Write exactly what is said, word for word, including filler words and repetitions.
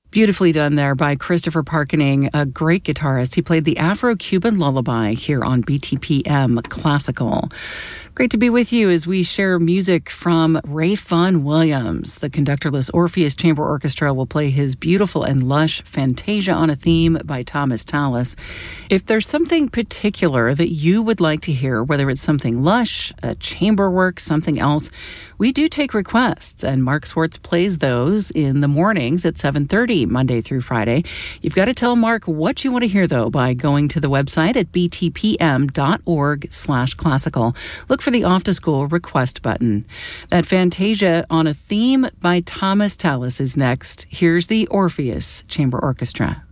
Beautifully done there by Christopher Parkening, a great guitarist. He played the Afro-Cuban Lullaby here on B T P M Classical. Great to be with you as we share music from Ralph Vaughan Williams. The conductorless Orpheus Chamber Orchestra will play his beautiful and lush Fantasia on a Theme by Thomas Tallis. If there's something particular that you would like to hear, whether it's something lush, a chamber work, something else, we do take requests, and Mark Swartz plays those in the mornings at seven thirty, Monday through Friday. You've got to tell Mark what you want to hear, though, by going to the website at b t p m dot org slash classical. Look for the Off to School request button. That Fantasia on a Theme by Thomas Tallis is next. Here's the Orpheus Chamber Orchestra.